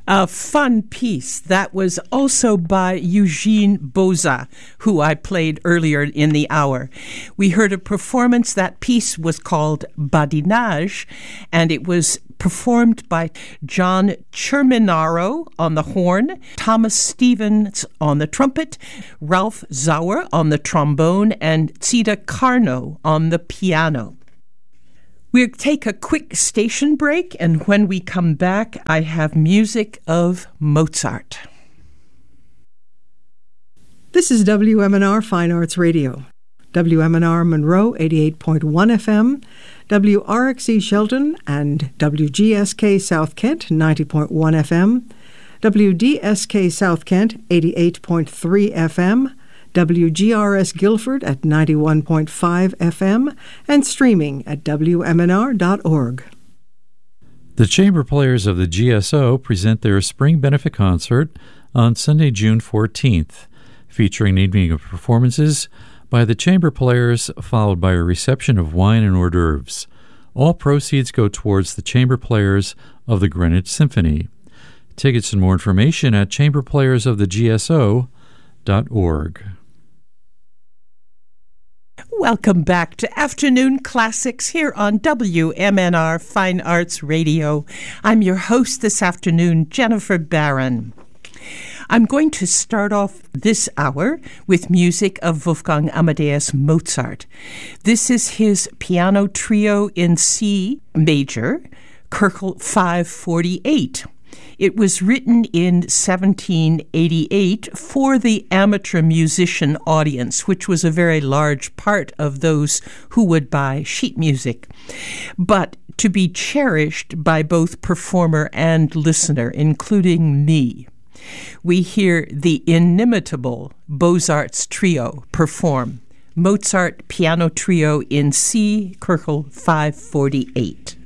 A fun piece that was also by Eugene Boza, who I played earlier in the hour. We heard a performance. That piece was called Badinage, and it was performed by John Cherminaro on the horn, Thomas Stevens on the trumpet, Ralph Zauer on the trombone, and Zita Carno on the piano. We'll take a quick station break, and when we come back, I have music of Mozart. This is WMNR Fine Arts Radio. WMNR Monroe 88.1 FM, WRXE Shelton and WGSK South Kent 90.1 FM, WDSK South Kent 88.3 FM, WGRS Guilford at 91.5 FM, and streaming at WMNR.org. The Chamber Players of the GSO present their spring benefit concert on Sunday, June 14th, featuring an evening of performances by the Chamber Players, followed by a reception of wine and hors d'oeuvres. All proceeds go towards the Chamber Players of the Greenwich Symphony. Tickets and more information at chamberplayersofthegso.org. Welcome back to Afternoon Classics here on WMNR Fine Arts Radio. I'm your host this afternoon, Jennifer Barron. I'm going to start off this hour with music of Wolfgang Amadeus Mozart. This is his piano trio in C major, Köchel 548. It was written in 1788 for the amateur musician audience, which was a very large part of those who would buy sheet music, but to be cherished by both performer and listener, including me. We hear the inimitable Beaux-Arts Trio perform Mozart Piano Trio in C, Köchel 548.